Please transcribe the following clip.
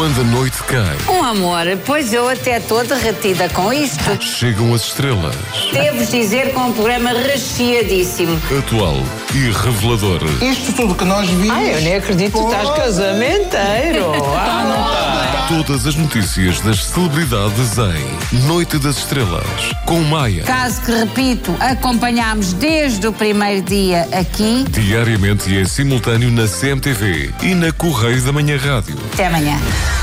quando a noite cai, Amor, pois eu até estou derretida com isto. chegam as estrelas. Devo dizer que é um programa recheadíssimo. Atual e revelador. Isto tudo que nós vimos... Eu nem acredito, tu estás casamenteiro. Todas as notícias das celebridades em Noite das Estrelas, com Maia. Caso que, repito, acompanhámos desde o primeiro dia aqui. Diariamente e em simultâneo na CMTV e na Correio da Manhã Rádio. Até amanhã.